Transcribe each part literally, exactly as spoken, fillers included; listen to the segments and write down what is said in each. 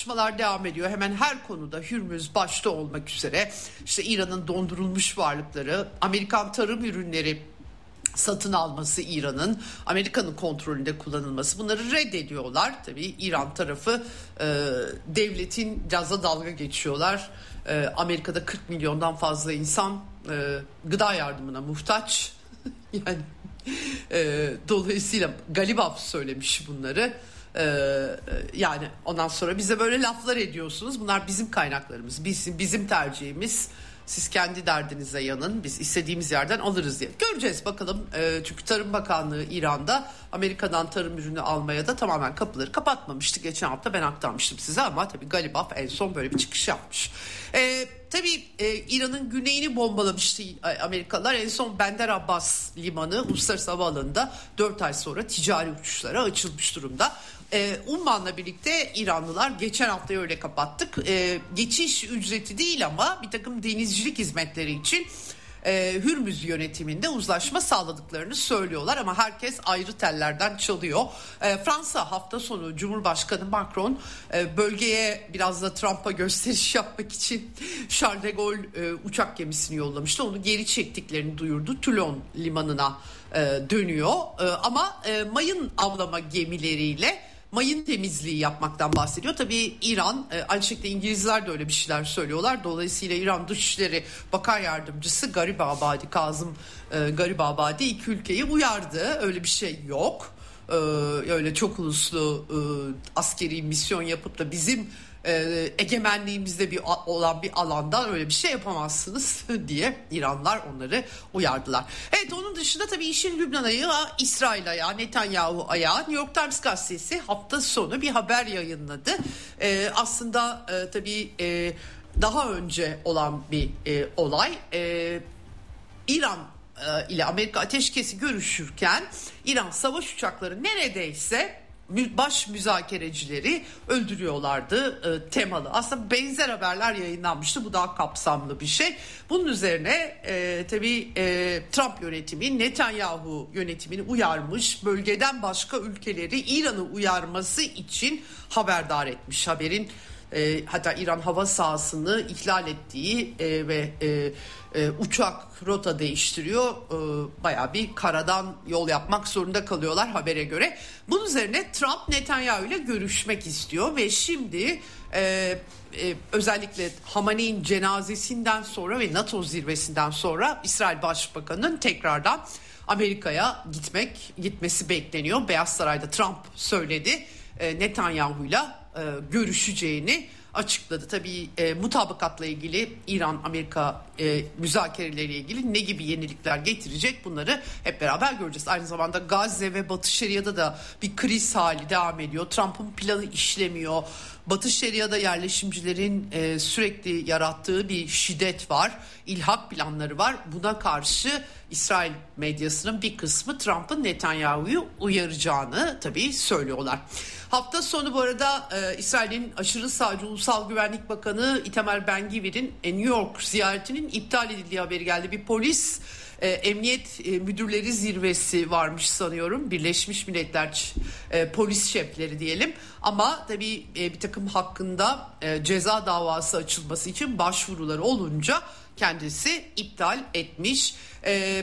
tartışmalar devam ediyor. Hemen her konuda Hürmüz başta olmak üzere işte İran'ın dondurulmuş varlıkları, Amerikan tarım ürünleri satın alması İran'ın, Amerika'nın kontrolünde kullanılması, bunları reddediyorlar. Tabii İran tarafı e, devletin gaza dalga geçiyorlar. E, Amerika'da kırk milyondan fazla insan e, gıda yardımına muhtaç. yani e, dolayısıyla Galibaf söylemiş bunları. E, yani ondan sonra bize böyle laflar ediyorsunuz. Bunlar bizim kaynaklarımız, bizim, bizim tercihimiz. Siz kendi derdinize yanın, biz istediğimiz yerden alırız diye. Göreceğiz bakalım. E, çünkü Tarım Bakanlığı İran'da Amerika'dan tarım ürünü almaya da tamamen kapıları kapatmamıştı. Geçen hafta ben aktarmıştım size ama tabii Galibaf en son böyle bir çıkış yapmış. E, tabii e, İran'ın güneyini bombalamıştı Amerikalılar. En son Bandar Abbas limanı uluslararası havaalanında dört ay sonra ticari uçuşlara açılmış durumda. Ee, Umman'la birlikte İranlılar geçen haftayı öyle kapattık. Ee, geçiş ücreti değil ama bir takım denizcilik hizmetleri için e, Hürmüz yönetiminde uzlaşma sağladıklarını söylüyorlar ama herkes ayrı tellerden çalıyor. E, Fransa hafta sonu Cumhurbaşkanı Macron e, bölgeye biraz da Trump'a gösteriş yapmak için Charles de Gaulle e, uçak gemisini yollamıştı. Onu geri çektiklerini duyurdu. Toulon limanına e, dönüyor e, ama e, mayın avlama gemileriyle mayın temizliği yapmaktan bahsediyor. Tabii İran, aynı şekilde İngilizler de öyle bir şeyler söylüyorlar. Dolayısıyla İran Dışişleri Bakan Yardımcısı Garibabadi, Kazım e, Garibabadi iki ülkeyi uyardı. Öyle bir şey yok. E, öyle çok uluslu e, askeri misyon yapıp da bizim e, egemenliğimizde bir olan bir alanda öyle bir şey yapamazsınız diye İranlılar onları uyardılar. Evet, onun dışında tabii işin Lübnan ayağı, İsrail ayağı, Netanyahu ayağı. New York Times gazetesi hafta sonu bir haber yayınladı. E, aslında e, tabii e, daha önce olan bir e, olay. E, İran ile Amerika ateşkesi görüşürken İran savaş uçakları neredeyse baş müzakerecileri öldürüyorlardı e, temalı. Aslında benzer haberler yayınlanmıştı. Bu daha kapsamlı bir şey. Bunun üzerine e, tabii e, Trump yönetimi Netanyahu yönetimini uyarmış. Bölgeden başka ülkeleri İran'ı uyarması için haberdar etmiş. Haberin e, hatta İran hava sahasını ihlal ettiği e, ve e, e, uçak rota değiştiriyor. E, bayağı bir karadan yol yapmak zorunda kalıyorlar habere göre. Bunun üzerine Trump Netanyahu ile görüşmek istiyor ve şimdi e, e, özellikle Hamaney'in cenazesinden sonra ve NATO zirvesinden sonra İsrail Başbakanı'nın tekrardan Amerika'ya gitmek gitmesi bekleniyor. Beyaz Saray'da Trump söyledi, e, Netanyahu'yla e, görüşeceğini açıkladı. Tabii e, mutabakatla ilgili İran-Amerika e, müzakereleriyle ilgili ne gibi yenilikler getirecek, bunları hep beraber göreceğiz. Aynı zamanda Gazze ve Batı Şeria'da da bir kriz hali devam ediyor. Trump'ın planı işlemiyor. Batı Şeria'da yerleşimcilerin e, sürekli yarattığı bir şiddet var. İlhak planları var. Buna karşı İsrail medyasının bir kısmı Trump'ın Netanyahu'yu uyaracağını tabii söylüyorlar. Hafta sonu bu arada e, İsrail'in aşırı sağcı Ulusal Güvenlik Bakanı Itamar Ben-Gvir'in e, New York ziyaretinin iptal edildiği haberi geldi. Bir polis e, emniyet e, müdürleri zirvesi varmış sanıyorum. Birleşmiş Milletler e, polis şefleri diyelim. Ama tabii e, bir takım hakkında e, ceza davası açılması için başvuruları olunca kendisi iptal etmiş. E,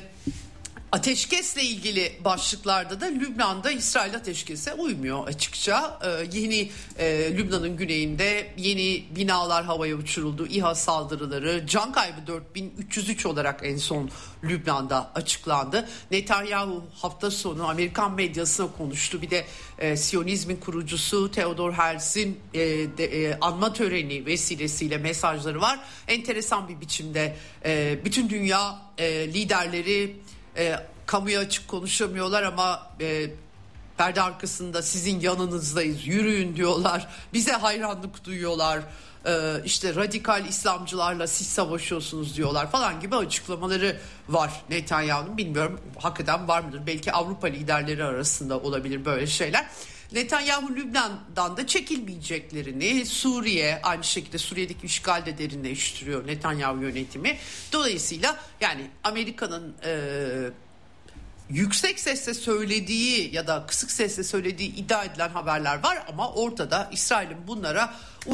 Ateşkesle ilgili başlıklarda da Lübnan'da İsrail ateşkese uymuyor açıkça. Ee, yeni e, Lübnan'ın güneyinde yeni binalar havaya uçuruldu. İHA saldırıları, can kaybı dört bin üç yüz üç olarak en son Lübnan'da açıklandı. Netanyahu hafta sonu Amerikan medyasına konuştu. Bir de e, Siyonizmin kurucusu Theodor Herzl'in e, de, e, anma töreni vesilesiyle mesajları var. Enteresan bir biçimde e, bütün dünya e, liderleri E, kamuya açık konuşamıyorlar ama e, perde arkasında sizin yanınızdayız, yürüyün diyorlar, bize hayranlık duyuyorlar, e, işte radikal İslamcılarla siz savaşıyorsunuz diyorlar falan gibi açıklamaları var Netanyahu'nun. Bilmiyorum, hakikaten var mıdır, belki Avrupa liderleri arasında olabilir böyle şeyler. Netanyahu Lübnan'dan da çekilmeyeceklerini, Suriye aynı şekilde Suriye'deki işgal de derinleştiriyor Netanyahu yönetimi. Dolayısıyla yani Amerika'nın e, yüksek sesle söylediği ya da kısık sesle söylediği iddia edilen haberler var ama ortada İsrail'in bunlara